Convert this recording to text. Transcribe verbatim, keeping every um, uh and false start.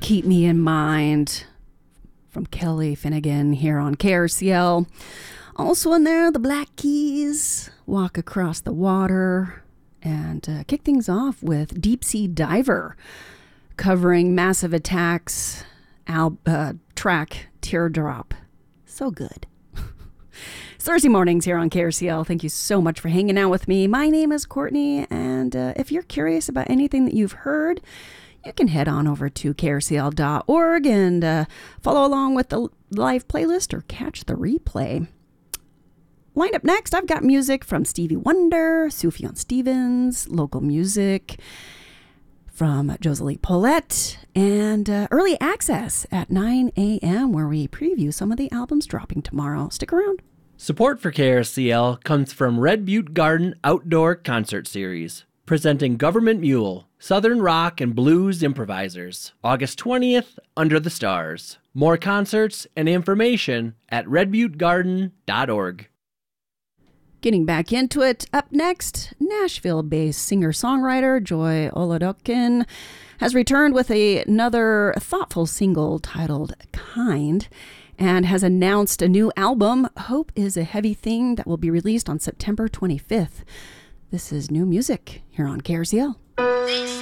Keep Me in Mind from Kelly Finnegan here on K R C L. Also in there, the Black Keys, Walk Across the Water, and uh, kick things off with Deep Sea Diver, covering Massive Attack's al- uh, track Teardrop. So good. It's Thursday mornings here on K R C L. Thank you so much for hanging out with me. My name is Courtney, and uh, if you're curious about anything that you've heard, you can head on over to K R C L dot org and uh, follow along with the live playlist or catch the replay. Lined up next, I've got music from Stevie Wonder, Sufjan Stevens, local music from Joselie Paulette, and uh, early access at nine a.m. where we preview some of the albums dropping tomorrow. Stick around. Support for K R C L comes from Red Butte Garden Outdoor Concert Series, presenting Government Mule, Southern Rock and Blues Improvisers, August twentieth, Under the Stars. More concerts and information at red butte garden dot org. Getting back into it, up next, Nashville-based singer-songwriter Joy Oladokin has returned with a, another thoughtful single titled Kind, and has announced a new album, Hope is a Heavy Thing, that will be released on September twenty-fifth. This is new music here on K R C L.